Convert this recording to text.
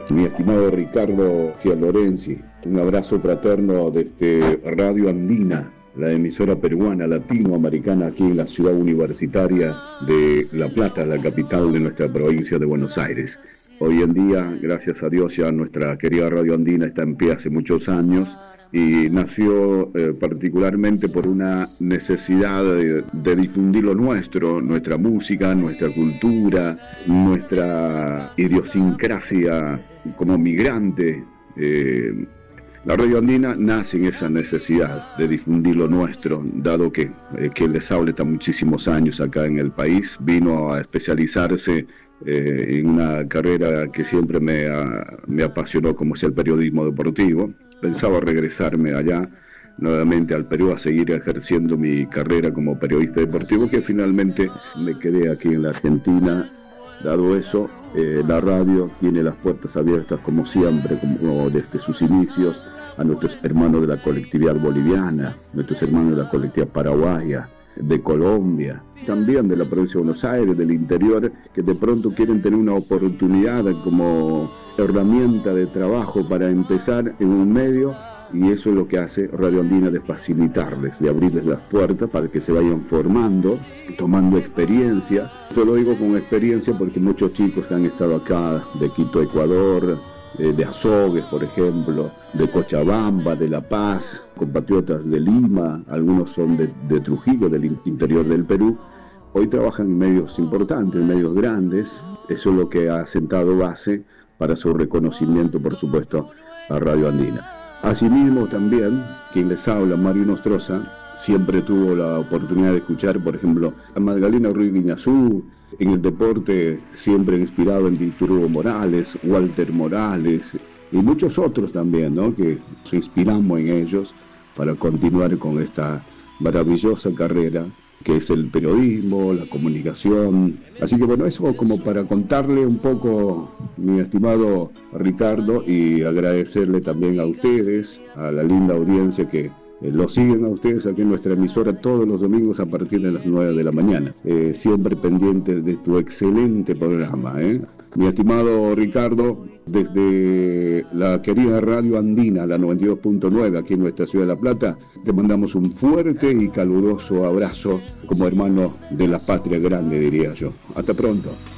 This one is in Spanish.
Mi estimado Ricardo Gianlorenzi, un abrazo fraterno desde Radio Andina, la emisora peruana latinoamericana aquí en la ciudad universitaria de La Plata, la capital de nuestra provincia de Buenos Aires. Hoy en día, gracias a Dios, ya nuestra querida Radio Andina está en pie hace muchos años y nació particularmente por una necesidad de difundir lo nuestro, nuestra música, nuestra cultura, nuestra idiosincrasia como migrante. La Radio Andina nace en esa necesidad de difundir lo nuestro, dado que les habla está muchísimos años acá en el país, vino a especializarse en una carrera que siempre me apasionó, como es el periodismo deportivo. Pensaba regresarme allá nuevamente al Perú a seguir ejerciendo mi carrera como periodista deportivo, que finalmente me quedé aquí en la Argentina. Dado eso, la radio tiene las puertas abiertas como siempre, como desde sus inicios, a nuestros hermanos de la colectividad boliviana, nuestros hermanos de la colectividad paraguaya, de Colombia, también de la provincia de Buenos Aires, del interior, que de pronto quieren tener una oportunidad como herramienta de trabajo para empezar en un medio, y eso es lo que hace Radio Andina, de facilitarles, de abrirles las puertas para que se vayan formando, tomando experiencia. Esto lo digo con experiencia porque muchos chicos que han estado acá, de Quito, Ecuador, de Azogues, por ejemplo, de Cochabamba, de La Paz, compatriotas de Lima, algunos son de Trujillo, del interior del Perú, hoy trabajan en medios importantes, medios grandes. Eso es lo que ha sentado base para su reconocimiento, por supuesto, a Radio Andina. Asimismo, también, quien les habla, Mario Nostroza, siempre tuvo la oportunidad de escuchar, por ejemplo, a Magdalena Ruiz Guiñazú, en el deporte siempre inspirado en Víctor Hugo Morales, Walter Morales y muchos otros también, ¿no?, que nos inspiramos en ellos para continuar con esta maravillosa carrera que es el periodismo, la comunicación. Así que bueno, eso como para contarle un poco, mi estimado Ricardo, y agradecerle también a ustedes, a la linda audiencia que lo siguen a ustedes aquí en nuestra emisora todos los domingos a partir de las 9 de la mañana. Siempre pendientes de tu excelente programa. Mi estimado Ricardo, desde la querida Radio Andina, la 92.9, aquí en nuestra ciudad de La Plata, te mandamos un fuerte y caluroso abrazo como hermano de la patria grande, diría yo. Hasta pronto.